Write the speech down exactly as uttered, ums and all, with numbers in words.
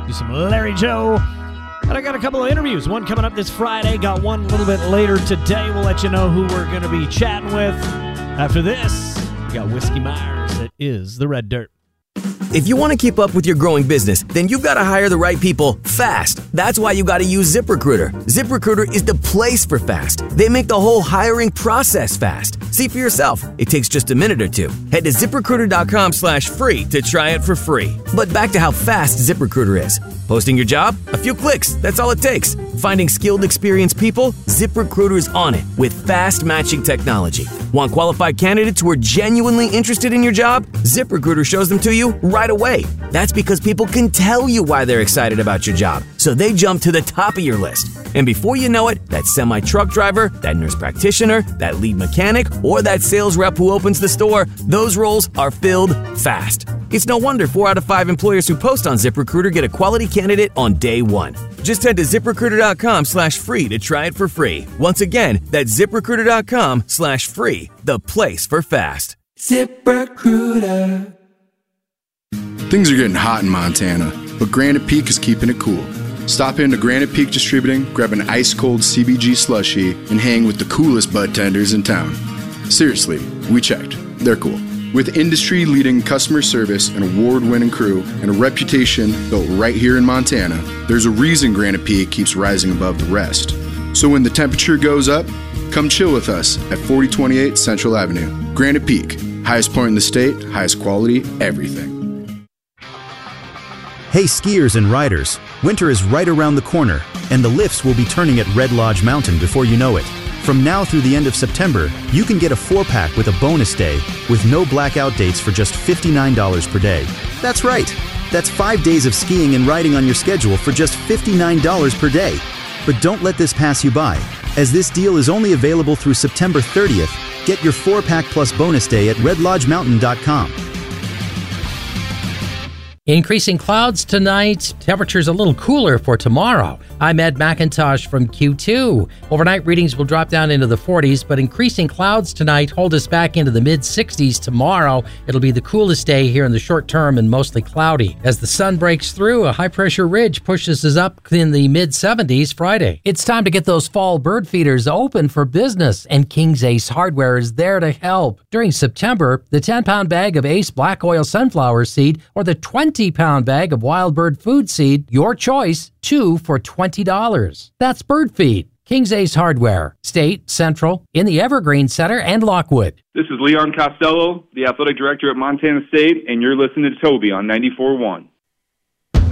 do some Larry Joe. And I got a couple of interviews. One coming up this Friday. Got one a little bit later today. We'll let you know who we're going to be chatting with. After this, we got Whiskey Myers. It is the Red Dirt. If you want to keep up with your growing business, then you've got to hire the right people fast. That's why you got to use ZipRecruiter. ZipRecruiter is the place for fast. They make the whole hiring process fast. See for yourself. It takes just a minute or two. Head to ZipRecruiter.com slash free to try it for free. But back to how fast ZipRecruiter is. Posting your job? A few clicks. That's all it takes. Finding skilled, experienced people? ZipRecruiter's on it with fast matching technology. Want qualified candidates who are genuinely interested in your job? ZipRecruiter shows them to you right away. That's because people can tell you why they're excited about your job, so they jump to the top of your list. And before you know it, that semi-truck driver, that nurse practitioner, that lead mechanic, or that sales rep who opens the store, those roles are filled fast. It's no wonder four out of five employers who post on ZipRecruiter get a quality candidate on day one. Just head to ZipRecruiter.com slash free to try it for free. Once again, that's ZipRecruiter.com slash free, the place for fast. ZipRecruiter. Things are getting hot in Montana, but Granite Peak is keeping it cool. Stop into Granite Peak Distributing, grab an ice-cold C B G slushie, and hang with the coolest bud tenders in town. Seriously, we checked. They're cool. With industry-leading customer service, an award-winning crew, and a reputation built right here in Montana, there's a reason Granite Peak keeps rising above the rest. So when the temperature goes up, come chill with us at forty twenty-eight Central Avenue. Granite Peak, highest point in the state, highest quality, everything. Hey skiers and riders, winter is right around the corner, and the lifts will be turning at Red Lodge Mountain before you know it. From now through the end of September, you can get a four-pack with a bonus day with no blackout dates for just fifty-nine dollars per day. That's right. That's five days of skiing and riding on your schedule for just fifty-nine dollars per day. But don't let this pass you by. As this deal is only available through September thirtieth, get your four-pack plus bonus day at red lodge mountain dot com. Increasing clouds tonight. Temperatures a little cooler for tomorrow. I'm Ed McIntosh from Q two. Overnight readings will drop down into the forties, but increasing clouds tonight hold us back into the mid-sixties tomorrow. It'll be the coolest day here in the short term and mostly cloudy. As the sun breaks through, a high-pressure ridge pushes us up in the mid-seventies Friday. It's time to get those fall bird feeders open for business, and King's Ace Hardware is there to help. During September, the ten-pound bag of Ace Black Oil Sunflower Seed or the twenty-pound bag of Wild Bird Food Seed, your choice, two for twenty dollars. That's Bird Feed. King's Ace Hardware, State, Central, in the Evergreen Center, and Lockwood. This is Leon Costello, the Athletic Director at Montana State, and you're listening to Toby on ninety-four point one.